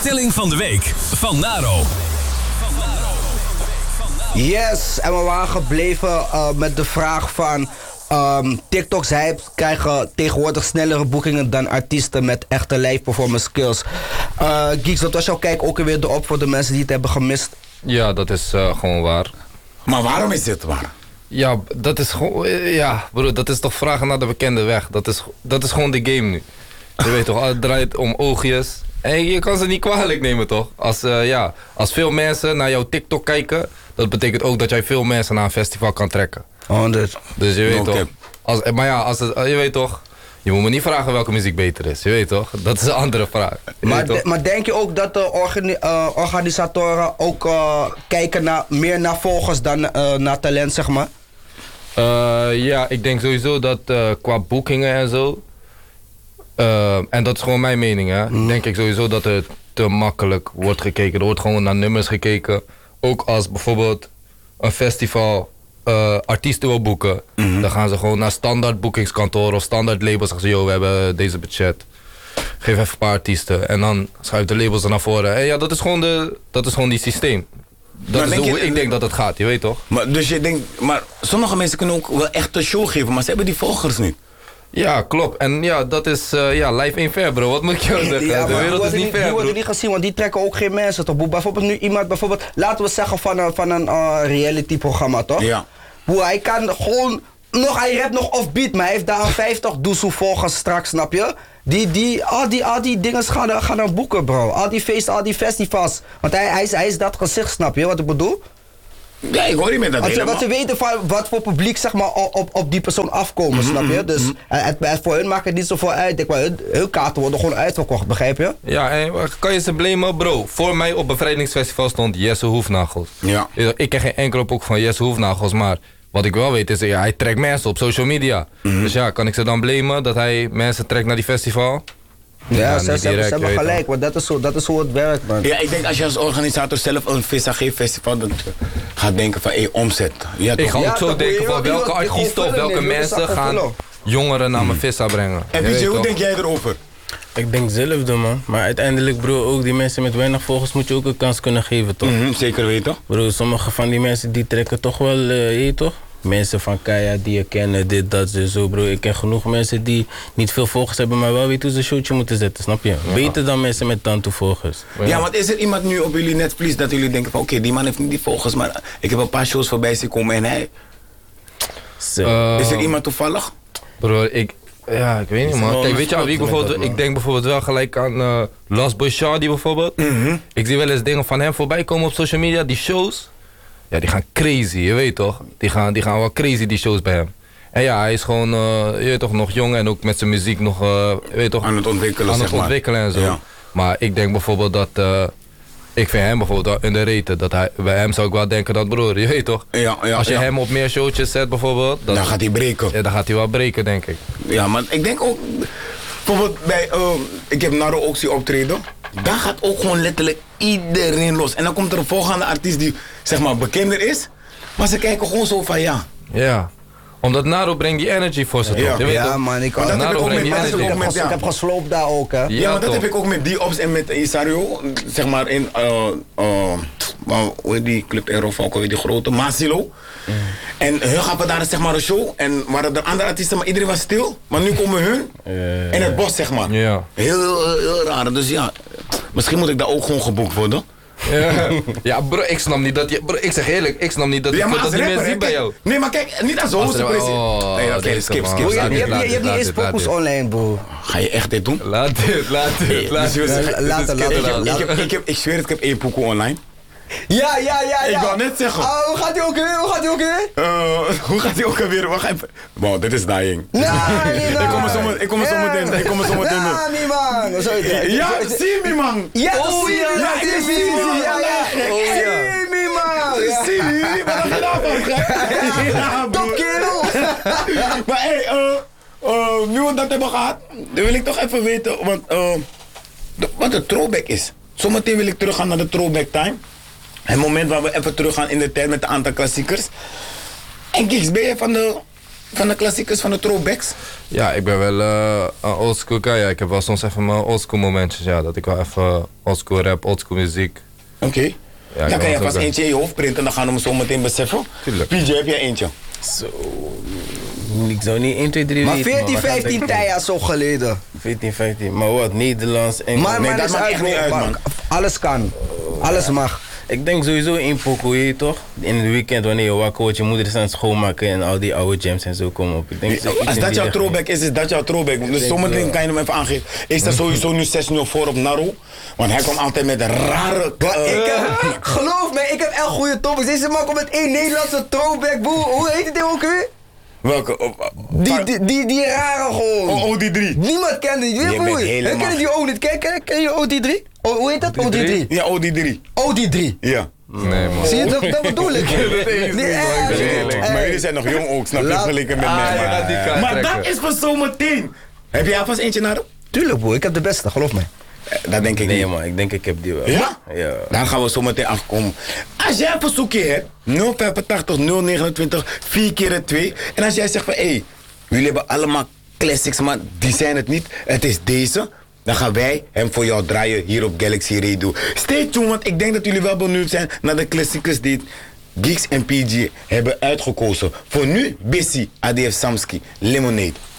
stelling van de week van Naro. Yes, en we waren gebleven met de vraag van... TikToks krijgen tegenwoordig snellere boekingen dan artiesten met echte live performance skills. Geeks, wat was jouw kijk ook weer erop voor de mensen die het hebben gemist? Ja, dat is gewoon waar. Maar waarom is dit waar? Ja, dat is gewoon... Ja, broer, dat is toch vragen naar de bekende weg. Dat is gewoon de game nu. Je weet toch, het draait om oogjes. En je kan ze niet kwalijk nemen, toch? Als veel mensen naar jouw TikTok kijken... dat betekent ook dat jij veel mensen naar een festival kan trekken. 100. Dus je weet Okay. toch... je weet toch... Je moet me niet vragen welke muziek beter is. Je weet toch? Dat is een andere vraag. Maar denk je ook dat de organisatoren ook kijken meer naar volgers dan naar talent, zeg maar? Ja, ik denk sowieso dat qua boekingen en zo... en dat is gewoon mijn mening, hè. Denk ik sowieso dat het te makkelijk wordt gekeken. Er wordt gewoon naar nummers gekeken. Ook als bijvoorbeeld een festival artiesten wil boeken... dan gaan ze gewoon naar standaard boekingskantoor of standaard labels. Zeggen ze, yo, we hebben deze budget. Geef even een paar artiesten. En dan schuift de labels er naar voren. En ja, dat is gewoon die systeem. Dat is hoe ik denk dat het gaat, je weet toch? Maar, dus je denkt, maar sommige mensen kunnen ook wel echt een show geven, maar ze hebben die volgers niet. Ja, klopt. En ja, dat is live in fair, bro. Wat moet ik jou zeggen? Ja, de wereld is niet fair, die bro. worden niet gezien, want die trekken ook geen mensen, toch? Bijvoorbeeld nu iemand, laten we zeggen van een reality-programma, toch? Ja. Hoe hij kan gewoon, hij rapt nog offbeat, maar hij heeft daar 50 doezoe volgers straks, snap je? Al die dingen gaan dan boeken, bro. Al die feesten, al die festivals. Want hij is dat gezicht, snap je wat ik bedoel? Ja, ik hoor niet met dat helemaal. Want ze weten van wat voor publiek zeg maar op die persoon afkomen, snap je? Dus voor hun maakt het niet zoveel uit. Ik, hun kaarten worden gewoon uitverkocht, begrijp je? Ja, en kan je ze blamen, bro? Voor mij op bevrijdingsfestival stond Jesse Hoefnagels. Ja. Ik ken geen enkele boek van Jesse Hoefnagels, maar wat ik wel weet is, hij trekt mensen op social media. Dus ja, kan ik ze dan blamen dat hij mensen trekt naar die festival? Ja, ze hebben gelijk, toch? want dat is hoe het werkt, man. Ja, ik denk als je als organisator zelf een VSAG-festival gaat denken van, omzet. Ja, Ik toch? ga ook zo denken van welke artiesten of welke mensen gaan jongeren naar mijn vissa brengen. En Pietje, hoe denk jij erover? Ik denk hetzelfde, man. Maar uiteindelijk, bro, ook die mensen met weinig volgers moet je ook een kans kunnen geven, toch? Zeker weten. Bro, sommige van die mensen die trekken toch wel, toch? Mensen van Kaya die je kennen, dit, dat, zo, bro. Ik ken genoeg mensen die niet veel volgers hebben, maar wel weten hoe ze een showtje moeten zetten, snap je? Beter dan mensen met tanto volgers. Ja, want is er iemand nu op jullie netvlies dat jullie denken van, oké, die man heeft niet die volgers, maar ik heb een paar shows voorbij zien komen en hij... is er iemand toevallig? Bro, ik weet niet, man. Kijk, weet je aan wie ik bijvoorbeeld... Ik denk bijvoorbeeld wel gelijk aan Last Boy Shawty bijvoorbeeld. Ik zie wel eens dingen van hem voorbij komen op social media, die shows. Ja, die gaan crazy, je weet toch? Die gaan wel crazy, die shows bij hem. En ja, hij is gewoon, je weet toch, nog jong en ook met zijn muziek nog, je weet toch... Aan het ontwikkelen, en zo. Ja. Maar ik denk bijvoorbeeld dat... ik vind hem bijvoorbeeld wel underrated. Bij hem zou ik wel denken dat, broer, je weet toch? Ja, als je hem op meer showtjes zet bijvoorbeeld... Dan gaat hij breken. Ja, dan gaat hij wel breken, denk ik. Ja, maar ik denk ook... Bijvoorbeeld bij... ik heb Naro ook zien optreden. Daar gaat ook gewoon letterlijk iedereen los. En dan komt er een volgende artiest die, zeg maar, bekender is. Maar ze kijken gewoon zo van, ja. Ja. Omdat Naro brengt die energy voor ze, toch? Je weet toch? Man, ik heb gesloopt daar ook, hè. Ja, maar dat heb ik ook met Diops en met Isario. Zeg maar in, hoe heet die Club Aerofalco, die grote, Masilo. En hun gaven daar zeg maar een show. En waren er andere artiesten, maar iedereen was stil. Maar nu komen hun in het bos, zeg maar. Ja. Heel raar. Dus ja, misschien moet ik daar ook gewoon geboekt worden. Ja, bro, ik snap niet dat je... Bro, ik zeg eerlijk, ik snap niet dat ja, dat die mensen zien bij jou. Nee, maar kijk, niet als host. Oké, skip. Je hebt niet eens focus online, bro. Ga je echt dit doen? Laat dit. Ik zweer het, ik heb 1 pokoe online. Ja. Ik wou net zeggen. Hoe gaat hij ook weer? Hoe gaat hij ook weer? Wacht even. Wow, dit is dying. Nee, ik kom er zo meteen. Ja, mi man. Ja, zie me man. Ja, zie me man. Zie me, wat een Top kerel. Maar nu we dat hebben gehad, dan wil ik toch even weten wat de throwback is. Zometeen wil ik teruggaan naar de throwback time. Het moment waar we even teruggaan in de tijd met een aantal klassiekers. En Gigs, ben je van de Van de klassiekers, van de throwbacks? Ja, ik ben wel een oldschool guy. Ja. Ik heb wel soms even mijn oldschool momentjes. Ja, dat ik wel even oldschool rap, oldschool muziek. Oké. Ja, Dan ik kan je ben vast ook eentje in je hoofd printen, dan gaan we hem zo meteen beseffen. Tuurlijk. PJ, heb jij eentje? Zo. Ik zou niet 1, 2, 3 Maar weten. 14, we gaan 15 denken. jaar zo geleden. 14, 15. Maar wat? Nederlands, Engels. Maar, Nee, maar dat maakt echt niet uit, man. Alles kan. Alles mag. Ik denk sowieso in pokoe, je toch? In het weekend wanneer je wakker wordt, je moeder is aan het schoonmaken en al die oude jams en zo komen op. Ik denk zo iets Als in dat die jouw richting. throwback is, is dat jouw throwback. Dus zometeen kan je hem even aangeven. Is dat sowieso nu 6-0 voor op Naru? Want hij komt altijd met rare... Geloof me, ik heb echt goede toppers. Deze man komt met één Nederlandse throwback. Hoe heet het ook weer? Welke? Die rare gewoon. Oh, die 3. Niemand kent die. Je bent Hoe helemaal- ken je die ook niet? Ken je OD3? Hoe heet dat? OD3. Ja, oh, die 3. OD3. Ja. Nee, man. Zie je, dat bedoel ik. Maar jullie zijn nog jong ook, snap je, Laat- vergeleken met mij. je gaat die kaart Maar trekken. dat is voor zometeen. Heb jij alvast eentje naar? Tuurlijk boy, ik heb de beste, geloof mij. Dat denk ik Nee niet. man, ik denk ik heb die wel. Ja? Ja. Dan gaan we zo meteen afkomen. Als jij een verzoekje hebt, 085 029 4 keer 2. En als jij zegt van, hé, jullie hebben allemaal classics, maar die zijn het niet. Het is deze. Dan gaan wij hem voor jou draaien hier op Galaxy Radio. Stay tuned, want ik denk dat jullie wel benieuwd zijn naar de klassiekers die Geeks en PG hebben uitgekozen. Voor nu, Bissy, ADF Samski, Lemonade.